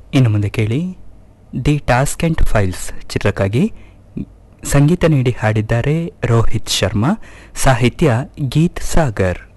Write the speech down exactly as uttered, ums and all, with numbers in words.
ಇನ್ನು ಮುಂದೆ ಕೇಳಿ ದಿ ಟಾಸ್ಕೆಂಟ್ ಫೈಲ್ಸ್ ಚಿತ್ರಕ್ಕಾಗಿ ಸಂಗೀತ ನೀಡಿ ಹಾಡಿದ್ದಾರೆ ರೋಹಿತ್ ಶರ್ಮಾ, ಸಾಹಿತ್ಯ ಗೀತ್ ಸಾಗರ್.